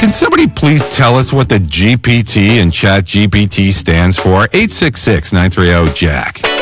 can somebody please tell us what the GPT and Chat GPT stands for? 866-930-JACK.